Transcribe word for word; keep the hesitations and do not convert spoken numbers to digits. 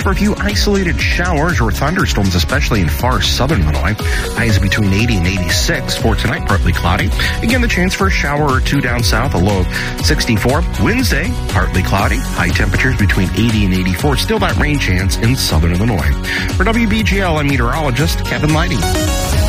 for a few isolated showers or thunderstorms, especially in far southern Illinois. Highs between eighty and eighty-six. For tonight, partly cloudy. Again, the chance for a shower or two down south, a low of sixty-four. Wednesday, partly cloudy. High temperatures between eighty and eighty-four. Still that rain chance in southern Illinois. For W B G L, I'm meteorologist Kevin Lighting.